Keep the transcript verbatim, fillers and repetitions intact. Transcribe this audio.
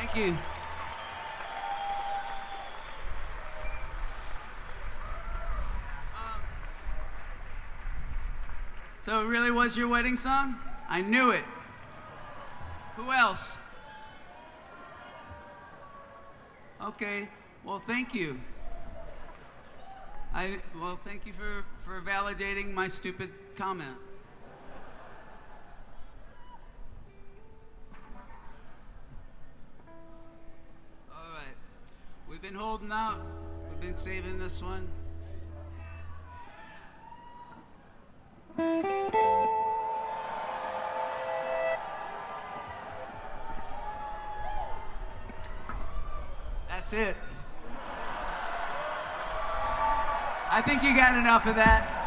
Thank you. Um, so it really was your wedding song? I knew it. Who else? Okay, well, thank you. I, well, thank you for, for validating my stupid comment. All right, we've been holding out. We've been saving this one. That's it. I think you got enough of that.